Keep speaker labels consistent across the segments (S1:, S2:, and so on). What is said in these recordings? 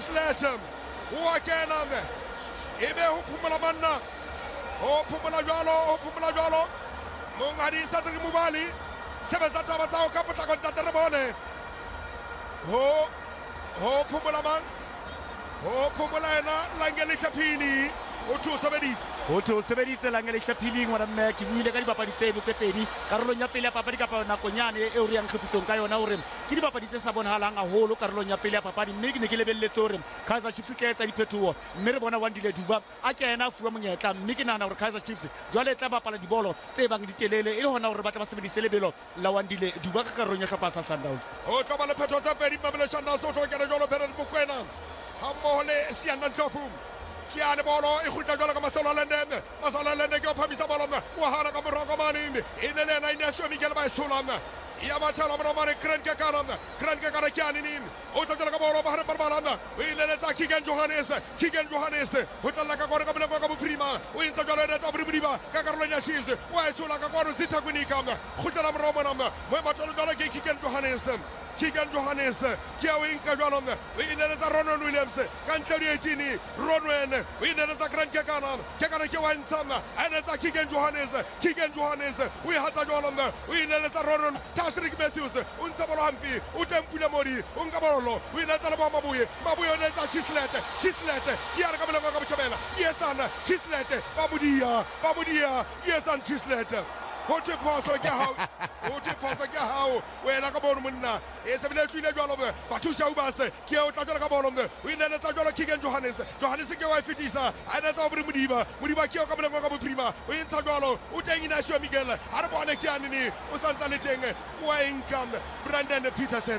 S1: Chislet wa kena ebe ho phumula manna ho phumula jwalo mongadi Sadri Mubali sebetsa taba tsa ho ka potla ka tate re bone ho phumula man ho phumula ena Langele Hlaphini
S2: ho to sebeditse Langele Hlaphini ngwana mme ke buile ka dipapadi tseno tse pedi karolong ya pele ya papadi ka nakonyane e o re yang kgefitsong ka yona hore ke dipapadi tse sa bonahalang haholo karolong ya pele ya papadi mme ke ne ke lebelletse hore Kaizer Chiefs ke etsa diphethoho mme re bona Wandile Duba a kena fuwa monyetla mme ke nahana hore Kaizer Chiefs jwale e tla bapala dibolo tse bang ditelele e le hona hore ba tla ba sebedise lebelo la Wandile Duba ka karolong ya hlopha sa Sundowns
S1: o tla ba le phetho tsa pedi Mamelodi Sundowns o tlo kena jwalo Bernard Mokoena ha mmoho le Sianda Ndlovu Kiane bolo e khutla jwalo ka Masololende ke o phamisa bolo wa hana ka moroko mane inele na Inesio Miguel ba isolana ya bathala mara mare Grand Kekana Kiane nin o tla jwalo ka bolo ba hare balana o inele tsa Kigen Johannes ho tla ka gore ka bolo ka Boprima o intsa jwalo le tsa Boprima ka karolo ya Chiefs wa isola ka gore Zitha Kunika khutla la mara mara mo batlo jwalo ke Kigen Johannes ke a o inka jwalo o inele tsa Ronwen Williams ka ntle di 18 Ronwen o inele tsa Grand Kekana ke wa ntsana ene tsa Kigen Johannes o ihata jwalo o inele tsa Ronwen Tashrik Matthews o ntsa bolo hampi o tempule mori o nka bolo o inele tsa Mabuye o ne tsa Chislet ke a re ka bolo ka Bochabela yesana Chislet Babudia yesan Chislet ho te phoso ke hao wena ka bolo monna e se bile tlile jwalo ba thusa ubase ke o tla jwalo ka bolo o inele tsa jwalo Kigen Johannes ke wa fetisa a ne tsa Mudiba ke o ka bolo ka Boprima o intsa jwalo o teng Inesio Miguel ha re bone ke anini o santsa le teng wa income Brandon Peterson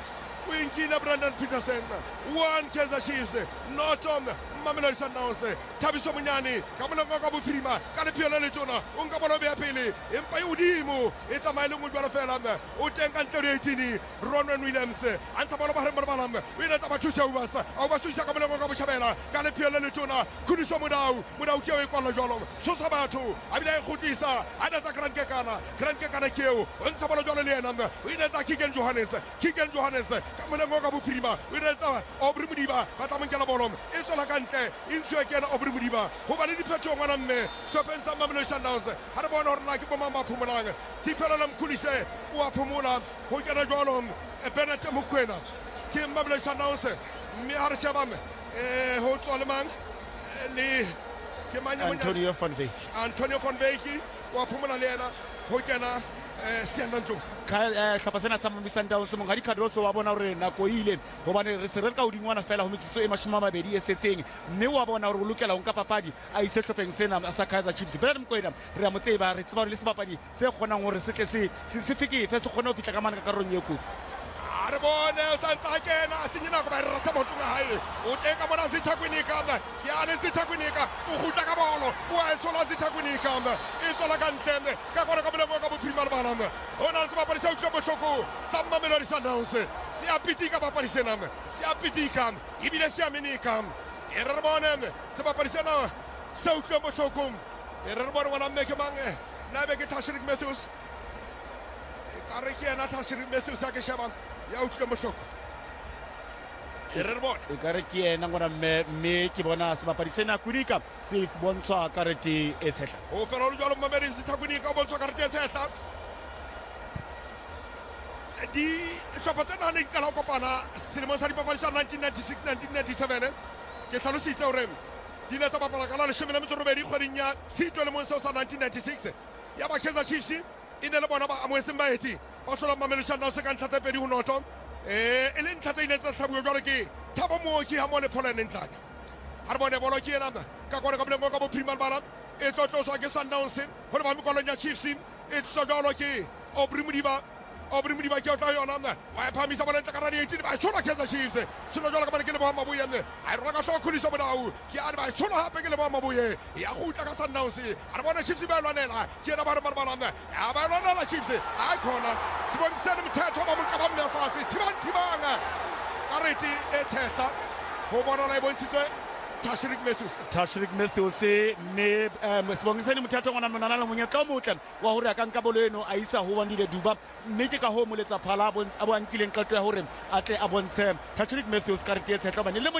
S1: one Kaizer Chiefs not on Mamelodi Sundowns Thabiso Munyane ka molongo ka Boprima ka le phela le tsona o nka bolo ya pele empa e udimo e tsamaile mo jwalo fela o teng ka ntle 18 Ronwen Williams a ntsa bolo ba hare balana o ina tsa ba thusa ubasa a ba suisa ka molongo ka Bochabela ka le phela le tsona Khudiso Modau ke o e kwala jwalo sosa batho a bile e khutlisa a na tsa Grand Kekana ke o ntsa bolo jwalo le ena o ina tsa Kigen Johannes ka molongo ka Boprima o ina tsa Aubrey Modiba ba tla monkela bolo e tsola ka ntle intso ke na Aubrey Modiba ho ba le diphetho ngwana mme Sophens Mamelodi Sundowns ha re bona hore na ke bomang ba phumolang si phela la Mkhulise o a phumula ho kena jwalo Bernard Mokoena ke Mamelodi Sundowns mme ha re shebame ho tswa le mang le ke manya
S2: Antonio van Wyk
S1: wa phumula le ena ho kena Sianda Ndlovu
S2: hlopha sena sa Mamelodi Sundowns mongadi Khadroso wa bona hore nako ile hobane re se re ka hodingwana fela ho metsotso e 20 e setseng mme wa bona hore o lokela ho nka papadi a ise hlopheng sena sa Kaizer Chiefs Bernard Mokoena re a mo tseba re tseba hore le sebapadi se kgonang hore se tle se fike se kgone ho fitla ka mana ka karolong e kotsi
S1: re bone o santsa kena a senyina go ba re rata motho nga hae o teka bona Zitha Kunika ke a le Zitha Kunika o gutla ka bolo o a tsola Zitha Kunika e tsola ka ntle ka gore ka bolego ka Boprima le bana o na se ba parisa utlo bohloko sa Mamelodi Sundowns se a pitika ba parisena se a pitika ibile se a menika e re bone se ba parisena se utlo bohloko e re bone wana mme ke mange na be ke Tashrik Matthews e ka re ke ena Tashrik Matthews a ke sheba ya utlo bohloko e re bone
S2: e ka re ke ena ngwana mme ke bona sebapadi sena Kunika se bontshwa karete e tshehla
S1: o fela o jwalo Mamelodi Zitha Kunika o bontshwa karete e tshehla di hlopha tsena ne ka la kopana selemo sa dipapadi sa 1996-1997 ke hlalositse hore di ne tsa bapala ka la 18 kgweding ya Tshitwe le monseo sa 1996 ya ba Kaizer Chiefs e ne le bona ba amoetseng baeti ba hlola Mamelodi Sundowns ka ntlha tse 2-0 e le ntlha tse ine tsa hlabuwa jwalo ke Thabo Mooki ha mo le Pholane Ntlanya ha re bone bolo ke ena ka gore ka bolengo ka Boprima le bana e tlotloswa ke Sundowns hore ba mekolong ya Chiefs e tlotlo jwalo ke Aubrey Modiba ke o tla yona wa phamisa bona tla ka radi 18 ba tshola Kaizer Chiefs tshola jwalo ka bana ke le ba Mabuye a re ka hloka Khudiso Modau ke a ba tshola hape ke le ba Mabuye ya gutla ka Sundowns a re bona Chiefs ba lwanela ke ena ba re bana ya ba lwanela Chiefs a khona sibongisana umthetho ba molka ba mmefatsi tibanga karete e tshehla ho bona la bontshitse Tashrik
S2: Matthews mme sebongiseni mothatho ngwana mona le monyetla o motle wa hore a ka nka bolo eno a isa ho Wandile Duba mme ke ka ho moletsa phala a bo ankileng qeto ya hore a tle a bontshe Tashrik Matthews karete e tshehla bane le